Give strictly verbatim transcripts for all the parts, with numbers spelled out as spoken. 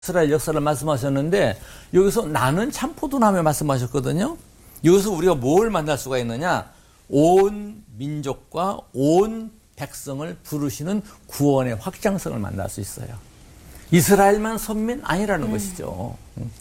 이스라엘 역사를 말씀하셨는데 여기서 나는 참 포도나무에 말씀하셨거든요. 여기서 우리가 뭘 만날 수가 있느냐? 온 민족과 온 백성을 부르시는 구원의 확장성을 만날 수 있어요. 이스라엘만 선민 아니라는 음. 것이죠.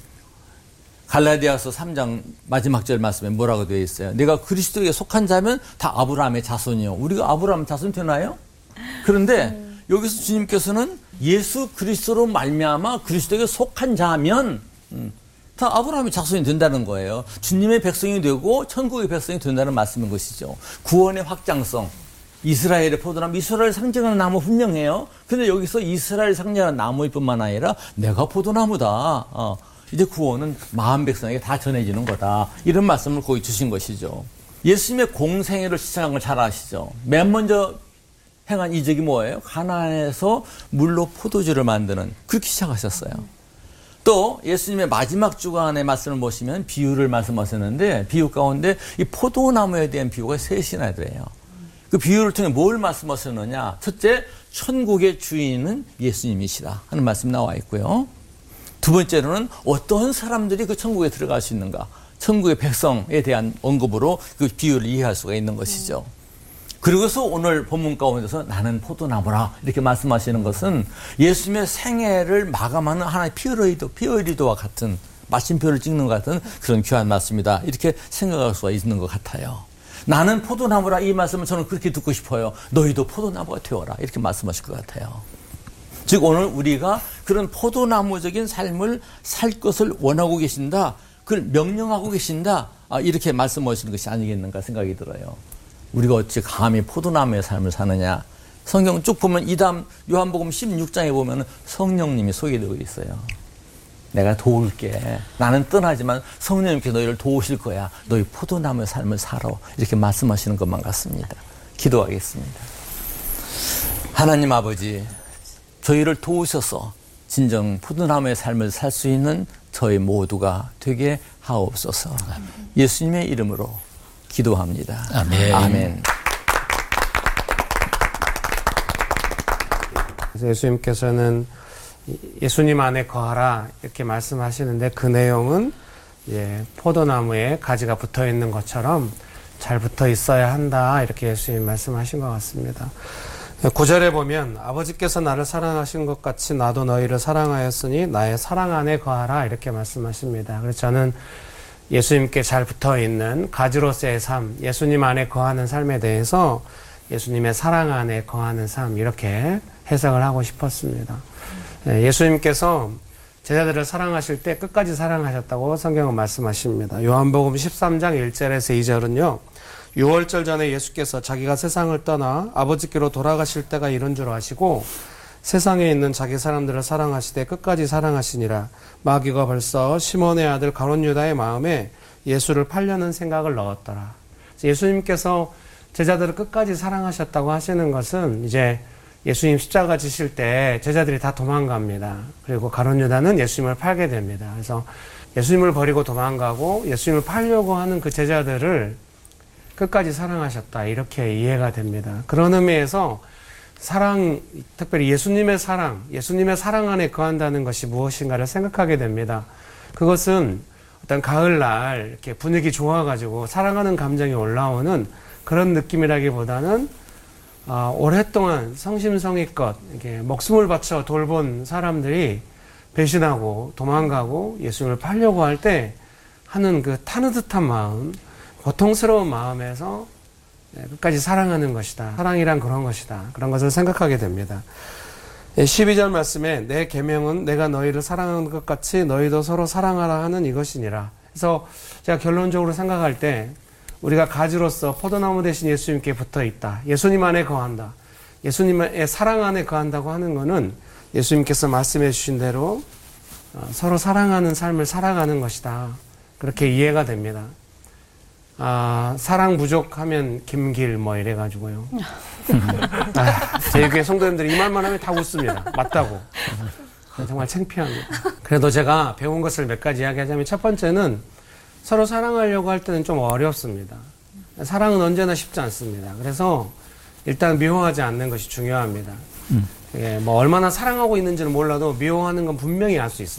갈라디아서 삼 장 마지막 절 말씀에 뭐라고 되어 있어요? 내가 그리스도에게 속한 자면 다 아브라함의 자손이요. 우리가 아브라함 자손 되나요? 그런데 음. 여기서 주님께서는 예수 그리스도로 말미암아 그리스도에게 속한 자면 음, 다 아브라함의 자손이 된다는 거예요. 주님의 백성이 되고 천국의 백성이 된다는 말씀인 것이죠. 구원의 확장성. 이스라엘의 포도나무, 이스라엘 상징하는 나무 분명해요. 근데 여기서 이스라엘 상징하는 나무일 뿐만 아니라 내가 포도나무다. 어, 이제 구원은 마음 백성에게 다 전해지는 거다. 이런 말씀을 거기 주신 것이죠. 예수님의 공생애를 시작한 걸 잘 아시죠. 맨 먼저 행한 이적이 뭐예요? 가나안에서 물로 포도주를 만드는, 그렇게 시작하셨어요. 또 예수님의 마지막 주간의 말씀을 보시면 비유를 말씀하셨는데 비유 가운데 이 포도나무에 대한 비유가 셋이나 돼요. 그 비유를 통해 뭘 말씀하셨느냐? 첫째, 천국의 주인은 예수님이시다 하는 말씀이 나와 있고요. 두 번째로는 어떤 사람들이 그 천국에 들어갈 수 있는가? 천국의 백성에 대한 언급으로 그 비유를 이해할 수가 있는 것이죠. 그리고서 오늘 본문 가운데서 나는 포도나무라 이렇게 말씀하시는 것은 예수님의 생애를 마감하는 하나의 피어리도, 피어리도와 같은 마침표를 찍는 것 같은 그런 귀한 말씀이다. 이렇게 생각할 수가 있는 것 같아요. 나는 포도나무라 이 말씀을 저는 그렇게 듣고 싶어요. 너희도 포도나무가 되어라 이렇게 말씀하실 것 같아요. 즉 오늘 우리가 그런 포도나무적인 삶을 살 것을 원하고 계신다. 그걸 명령하고 계신다. 이렇게 말씀하시는 것이 아니겠는가 생각이 들어요. 우리가 어찌 감히 포도나무의 삶을 사느냐. 성경 쭉 보면 이담 요한복음 십육 장에 보면 성령님이 소개되고 있어요. 내가 도울게. 나는 떠나지만 성령님께 너희를 도우실 거야. 너희 포도나무의 삶을 살아. 이렇게 말씀하시는 것만 같습니다. 기도하겠습니다. 하나님 아버지, 저희를 도우셔서 진정 포도나무의 삶을 살 수 있는 저희 모두가 되게 하옵소서. 예수님의 이름으로 기도합니다. 아멘. 아멘. 그래서 예수님께서는 예수님 안에 거하라 이렇게 말씀하시는데 그 내용은 예, 포도나무에 가지가 붙어 있는 것처럼 잘 붙어 있어야 한다 이렇게 예수님 말씀하신 것 같습니다. 구 절에 보면 아버지께서 나를 사랑하신 것 같이 나도 너희를 사랑하였으니 나의 사랑 안에 거하라 이렇게 말씀하십니다. 그래서 저는 예수님께 잘 붙어있는 가지로서의 삶, 예수님 안에 거하는 삶에 대해서 예수님의 사랑 안에 거하는 삶 이렇게 해석을 하고 싶었습니다. 예수님께서 제자들을 사랑하실 때 끝까지 사랑하셨다고 성경은 말씀하십니다. 요한복음 십삼 장 일 절에서 이 절은요. 유월절 전에 예수께서 자기가 세상을 떠나 아버지께로 돌아가실 때가 이른 줄 아시고 세상에 있는 자기 사람들을 사랑하시되 끝까지 사랑하시니라. 마귀가 벌써 시몬의 아들 가룟 유다의 마음에 예수를 팔려는 생각을 넣었더라. 예수님께서 제자들을 끝까지 사랑하셨다고 하시는 것은 이제 예수님 십자가 지실 때 제자들이 다 도망갑니다. 그리고 가룟 유다는 예수님을 팔게 됩니다. 그래서 예수님을 버리고 도망가고 예수님을 팔려고 하는 그 제자들을 끝까지 사랑하셨다. 이렇게 이해가 됩니다. 그런 의미에서 사랑, 특별히 예수님의 사랑, 예수님의 사랑 안에 거한다는 것이 무엇인가를 생각하게 됩니다. 그것은 어떤 가을날 이렇게 분위기 좋아가지고 사랑하는 감정이 올라오는 그런 느낌이라기보다는 어, 오랫동안 성심성의껏 이렇게 목숨을 바쳐 돌본 사람들이 배신하고 도망가고 예수님을 팔려고 할 때 하는 그 타느듯한 마음, 고통스러운 마음에서 끝까지 사랑하는 것이다. 사랑이란 그런 것이다. 그런 것을 생각하게 됩니다. 십이 절 말씀에 내 계명은 내가 너희를 사랑하는 것 같이 너희도 서로 사랑하라 하는 이것이니라. 그래서 제가 결론적으로 생각할 때 우리가 가지로서 포도나무 대신 예수님께 붙어 있다. 예수님 안에 거한다. 예수님의 사랑 안에 거한다고 하는 것은 예수님께서 말씀해 주신 대로 서로 사랑하는 삶을 살아가는 것이다. 그렇게 이해가 됩니다. 아, 사랑 부족하면 김길 뭐 이래가지고요. 아, 제 교회 성도님들이 이 말만 하면 다 웃습니다. 맞다고. 정말 창피합니다. 그래도 제가 배운 것을 몇 가지 이야기하자면 첫 번째는 서로 사랑하려고 할 때는 좀 어렵습니다. 사랑은 언제나 쉽지 않습니다. 그래서 일단 미워하지 않는 것이 중요합니다. 음. 예, 뭐 얼마나 사랑하고 있는지는 몰라도 미워하는 건 분명히 알 수 있어요.